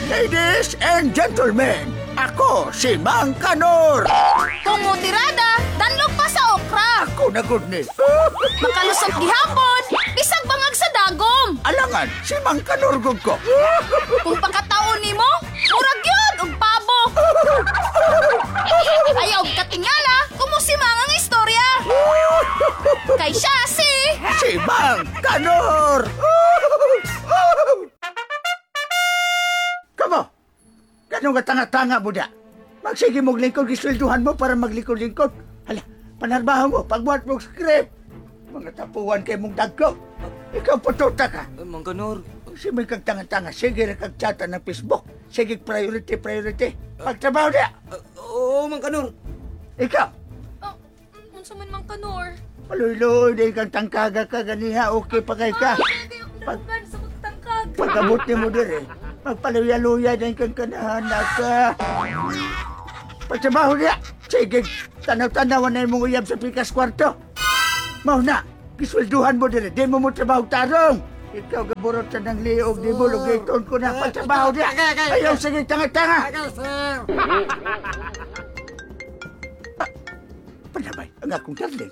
Ladies and gentlemen, ako si Mang Kanor. Kung mutirada, danlog pa sa okra. Ako na good ni. Makalusot gihapon, bisag bangag sa dagom. Alangan, si Mang Kanor gud ko. Kung pagkataon nimo, murag yun og pabo. Ayaw og katingala, kumusimang ang istorya. Kay siya Si Mang Kanor. Kamo, ganun ka tanga-tanga mo da. Magsige mong lingkod, giswelduhan mo para maglingkod-lingkod. Hala, panarbaho mo, pagbuhat mong script. Mga tapuan kay mong dagko. Ikaw pututa ka. Mang Kanor. Si may kag tanga-tanga, sige na kag chata ng Facebook. Sige priority. Pagtrabaho niya. Oo, Mang Kanor. Ikaw, Oh, unsa man Mang Kanor? paluy-luy, dahil kang tangkaga ka ganiha, okay pa kay ka. Dagan sa magtangkag. Pagkabot ni mo dire, magpaluya-luya din kang kanahana ka. Pagtrabaho niya, sige, tanaw-tanawan na mong uyab sa pikas kwarto. Mau na, kiswelduhan mo dire, di mo trabaho tarong. Ikaw gaburot sa ng liog, di mo lugiton ko na pagtrabaho niya. Ayaw, sige, tanga-tanga. Panabay, ang akong darling.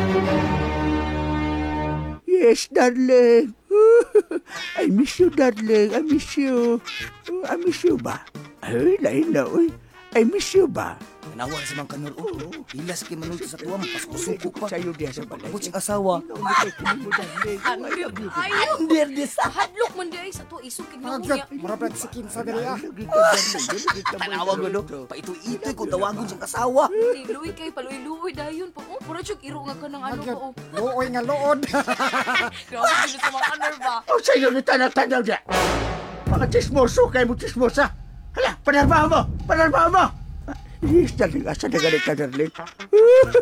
Yes, darling. I miss you, darling. I miss you. I miss you ba? Ay, lain na, uy. I miss you ba? Tanawa na si Mang Kanor. Ilas kay manod sa tuwa, mapasuko pa. Sa'yo diya sa balay. Abot siyang asawa. Ayaw. Andir di sa. Hadlok man di ay sa to isukin mo niya. Marapag si Kim sa dali ah. Tanawa ko, no? Paitoy-itoy kung tawagon siyang asawa. Luwi kay paluy-luwi dayon pa. Oh, pura jud iro nga ka ng ano Agad, ko. luoy nga lood. Grabe din sa Mang Kanor ba? O sa'yo ni tanaw-tanaw diya. Mga chismoso kayo mo chismosa. Hala, panarbaho mo! Yes, darling. Asa na galit ka, darling?